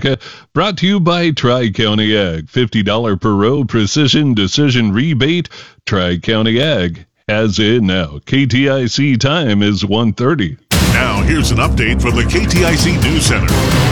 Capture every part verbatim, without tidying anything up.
Nebraska, brought to you by Tri-County Ag. fifty dollars per row precision decision rebate. Tri-County Ag has it now. K T I C time is one thirty. Now here's an update from the K T I C News Center.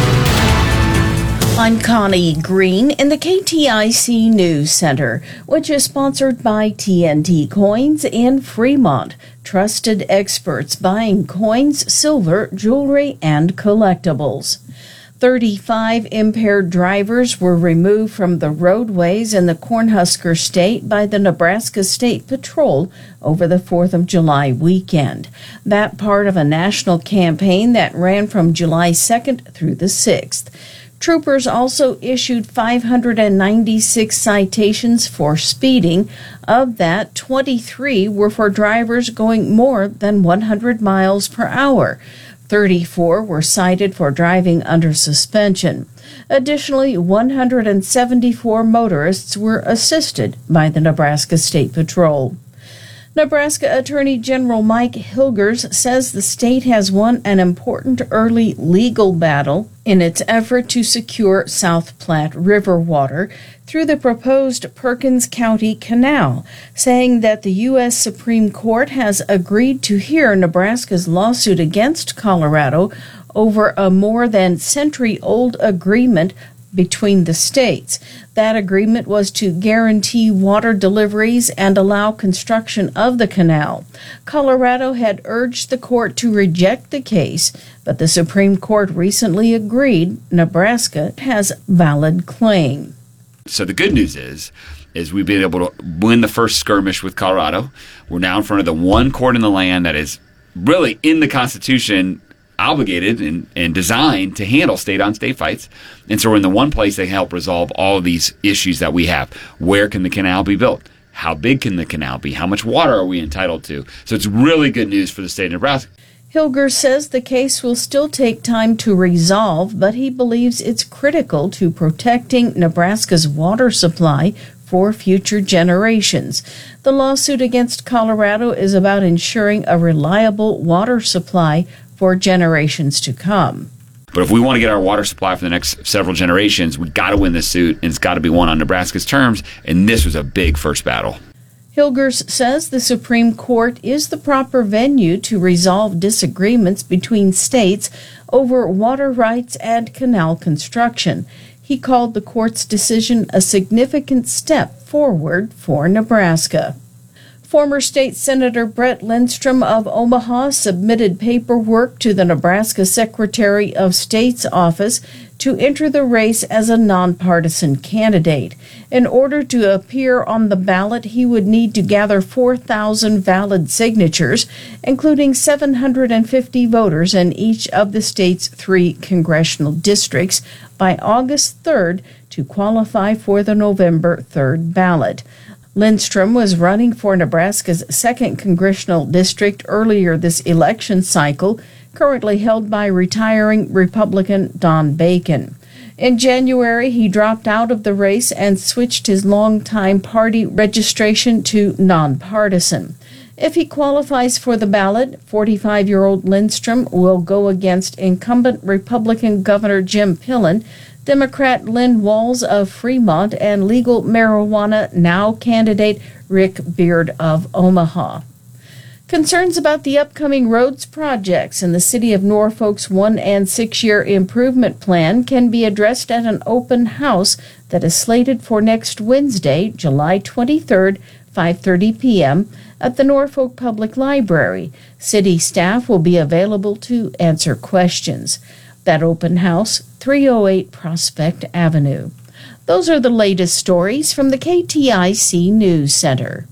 I'm Connie Green in the K T I C News Center, which is sponsored by T N T Coins in Fremont. Trusted experts buying coins, silver, jewelry, and collectibles. thirty-five impaired drivers were removed from the roadways in the Cornhusker State by the Nebraska State Patrol over the fourth of July weekend. That part of a national campaign that ran from July second through the sixth. Troopers also issued five hundred ninety-six citations for speeding. Of that, twenty-three were for drivers going more than one hundred miles per hour. thirty-four were cited for driving under suspension. Additionally, one hundred seventy-four motorists were assisted by the Nebraska State Patrol. Nebraska Attorney General Mike Hilgers says the state has won an important early legal battle in its effort to secure South Platte River water through the proposed Perkins County Canal, saying that the U S Supreme Court has agreed to hear Nebraska's lawsuit against Colorado over a more than century-old agreement between the states. That agreement was to guarantee water deliveries and allow construction of the canal. Colorado had urged the court to reject the case, but the Supreme Court recently agreed Nebraska has valid claim. So the good news is, is we've been able to win the first skirmish with Colorado. We're now in front of the one court in the land that is really in the Constitution obligated and, and designed to handle state-on-state fights. And so we're in the one place that can help resolve all of these issues that we have. Where can the canal be built? How big can the canal be? How much water are we entitled to? So it's really good news for the state of Nebraska. Hilger says the case will still take time to resolve, but he believes it's critical to protecting Nebraska's water supply for future generations. The lawsuit against Colorado is about ensuring a reliable water supply for generations to come. But if we want to get our water supply for the next several generations, we've got to win this suit, and it's got to be won on Nebraska's terms, and this was a big first battle. Hilgers says the Supreme Court is the proper venue to resolve disagreements between states over water rights and canal construction. He called the court's decision a significant step forward for Nebraska. Former State Senator Brett Lindstrom of Omaha submitted paperwork to the Nebraska Secretary of State's office to enter the race as a nonpartisan candidate. In order to appear on the ballot, he would need to gather four thousand valid signatures, including seven hundred fifty voters in each of the state's three congressional districts, by August third to qualify for the November third ballot. Lindstrom was running for Nebraska's second congressional district earlier this election cycle, currently held by retiring Republican Don Bacon. In January, he dropped out of the race and switched his longtime party registration to nonpartisan. If he qualifies for the ballot, forty-five-year-old Lindstrom will go against incumbent Republican Governor Jim Pillen, Democrat Lynn Walls of Fremont, and legal marijuana now candidate Rick Beard of Omaha. Concerns about the upcoming roads projects in the city of Norfolk's one- and six-year improvement plan can be addressed at an open house that is slated for next Wednesday, July twenty-third, five thirty p.m., at the Norfolk Public Library. City staff will be available to answer questions. That open house, three oh eight Prospect Avenue. Those are the latest stories from the K T I C News Center.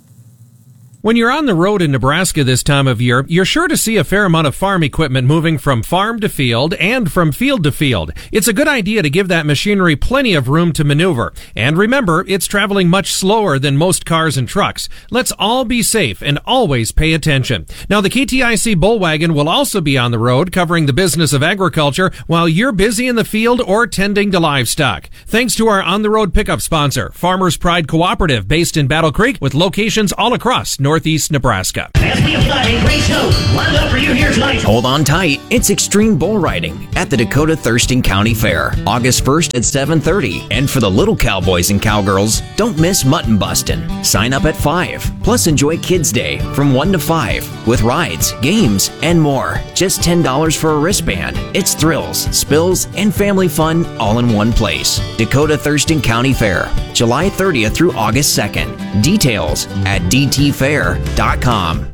When you're on the road in Nebraska this time of year, you're sure to see a fair amount of farm equipment moving from farm to field and from field to field. It's a good idea to give that machinery plenty of room to maneuver. And remember, it's traveling much slower than most cars and trucks. Let's all be safe and always pay attention. Now, the K T I C Bullwagon will also be on the road covering the business of agriculture while you're busy in the field or tending to livestock. Thanks to our on-the-road pickup sponsor, Farmers Pride Cooperative, based in Battle Creek, with locations all across North northeast Nebraska. As we apply a great show, lined up for you here tonight. Hold on tight. It's Extreme Bull Riding at the Dakota Thurston County Fair, August first at seven thirty. And for the little cowboys and cowgirls, don't miss Mutton Bustin'. Sign up at five. Plus enjoy Kids Day from one to five with rides, games, and more. Just ten dollars for a wristband. It's thrills, spills, and family fun all in one place. Dakota Thurston County Fair, July thirtieth through August second. Details at d t fair dot com.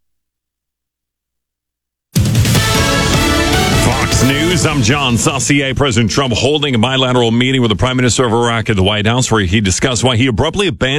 Fox News, I'm John Saucier. President Trump holding a bilateral meeting with the Prime Minister of Iraq at the White House where he discussed why he abruptly abandoned